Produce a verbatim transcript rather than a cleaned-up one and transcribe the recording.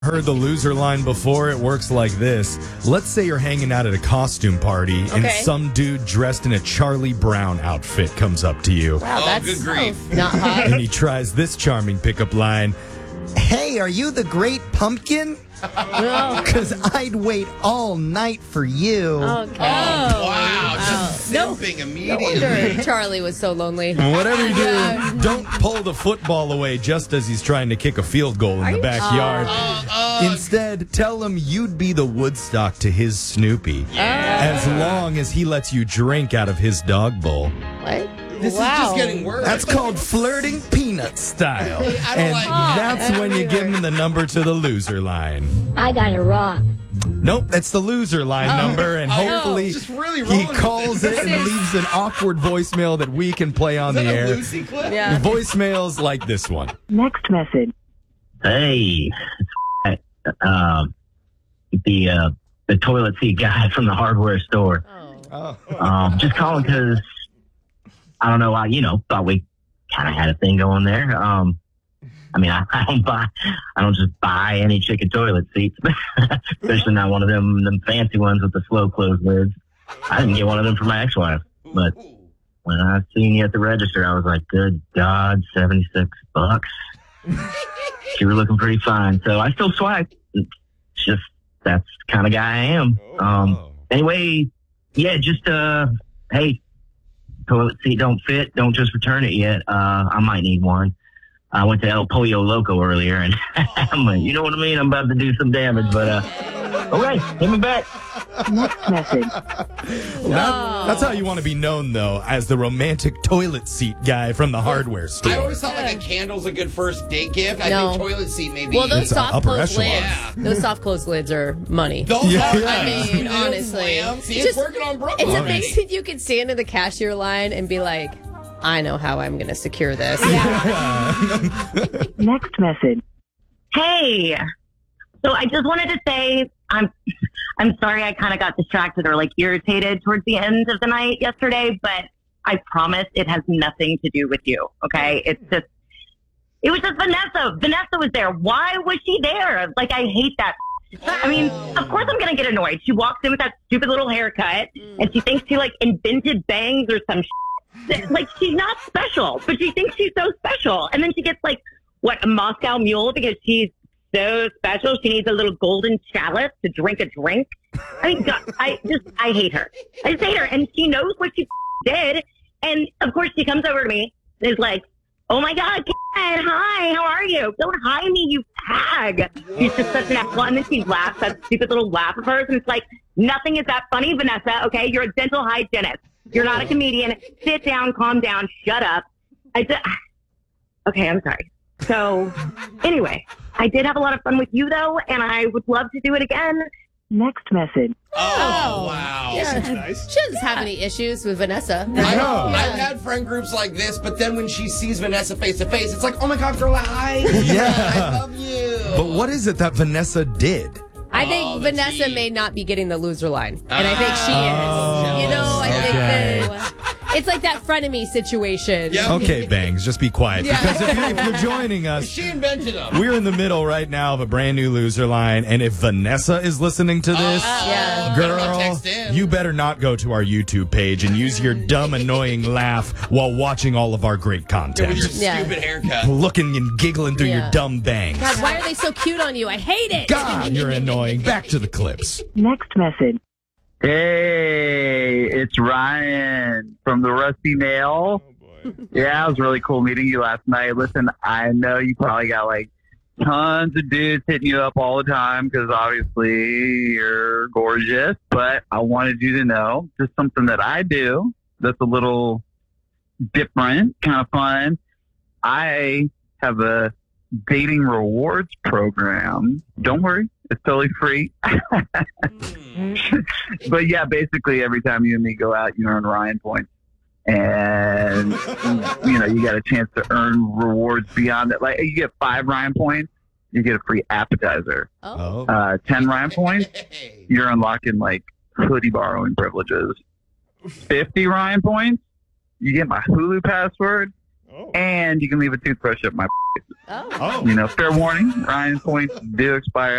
Heard the loser line before. It works like this. Let's say you're hanging out at a costume party and Okay. some dude dressed in a Charlie Brown outfit comes up to you. Wow, Oh, that's good grief. not hot. And he tries this charming pickup line. Hey, are you the Great Pumpkin? No. Because I'd wait all night for you. Okay. Wow, just No. simping No immediately. wonder Charlie was so lonely. Whatever you do, don't pull the football away just as he's trying to kick a field goal in Are the you- backyard. Uh, uh, Instead, tell him you'd be the Woodstock to his Snoopy. As long as he lets you drink out of his dog bowl. What? this wow. is just getting worse. That's called flirting peanut style. I don't And like that. that's when you give him the number to the loser line. I got it wrong. Nope, that's the loser line number, and Oh, hopefully just really he rolling with calls it. it and leaves an awkward voicemail that we can play on Is the that a air. Lucy clip? Yeah. Voicemails like this one. Next message. Hey, um, the uh, the toilet seat guy from the hardware store. Oh. Um, just calling because I don't know. I you know thought we kind of had a thing going there. Um, I mean, I, I don't buy, I don't just buy any chicken toilet seats, especially not one of them them fancy ones with the slow close lids. I didn't get one of them for my ex-wife, but when I seen you at the register, I was like, "Good God, seventy-six bucks." You were looking pretty fine, so I still swiped. It's just that's the kind of guy I am. Um, anyway, yeah, just uh, hey, toilet seat don't fit. Don't just return it yet. Uh, I might need one. I went to El Pollo Loco earlier, and I'm like, you know what I mean? I'm about to do some damage, but uh, all right, hit me back. Next message. That- that's how you want to be known, though, as the romantic toilet seat guy from the hardware I store. always thought like a candle's a good first date gift. I No. think toilet seat maybe. Well, those It's a soft upper close echelon. lids, Yeah. those soft close lids are money. Those Yeah. are, Yeah. I mean, Tomatoes and honestly, lamb. See, Just- it's working on Brooklyn. It's already. amazing you could stand in the cashier line and be like, I know how I'm going to secure this. Next message. Hey, so I just wanted to say I'm I'm sorry I kind of got distracted or like irritated towards the end of the night yesterday, but I promise it has nothing to do with you. Okay, it's just it was just Vanessa. Vanessa was there. Why was she there? Like I hate that. I mean, of course I'm gonna get annoyed. She walks in with that stupid little haircut, and she thinks she like invented bangs or some. Shit. Like she's not special, but she thinks she's so special, and then she gets like what a Moscow Mule because she's so special. She needs a little golden chalice to drink a drink. I mean, God, I just I hate her. I just hate her, and she knows what she did. And of course, she comes over to me and is like, "Oh my God, Ken, hi, how are you? Don't hi me, you hag." She's just such an asshole. And then she laughs, that stupid little laugh of hers, and it's like, nothing is that funny, Vanessa. Okay, you're a dental hygienist. You're not a comedian. Sit down, calm down, shut up. I just, okay, I'm sorry. So, anyway, I did have a lot of fun with you, though, and I would love to do it again. Next message. Oh, wow. Yeah. She doesn't have any issues with Vanessa. I know. Yeah. I've had friend groups like this, but then when she sees Vanessa face to face, it's like, oh my God, girl, hi. Yeah. I love you. But what is it that Vanessa did? I think Oh, the Vanessa tea. may not be getting the loser line. And I think she Oh, is. You know, I think okay. that it's like that frenemy situation. Yep. Okay, Bangs, just be quiet. Yeah. Because if, you, if you're joining us, She invented them. we're in the middle right now of a brand new loser line. And if Vanessa is listening to this, Yeah. Better not girl, text in. you better not go to our YouTube page and use your dumb, annoying laugh while watching all of our great With content. your Yeah. stupid haircut. Looking and giggling through Yeah. your dumb bangs. God, why are they so cute on you? I hate it. God, you're annoying. Back to the clips. Next message. Hey, it's Ryan from the Rusty Nail. Yeah, it was really cool meeting you last night. Listen, I know you probably got like tons of dudes hitting you up all the time because obviously you're gorgeous, but I wanted you to know just something that I do that's a little different, kind of fun. I have a dating rewards program. Don't worry, it's totally free. But yeah, basically every time you and me go out, you earn Ryan points. And, you know, you got a chance to earn rewards beyond that. Like, you get five Ryan points, you get a free appetizer. Oh. Oh. Uh, ten Ryan points, Hey. you're unlocking, like, hoodie borrowing privileges. fifty Ryan points, you get my Hulu password. And you can leave a toothbrush up my. Oh. Oh. You know, fair warning. Ryan points do expire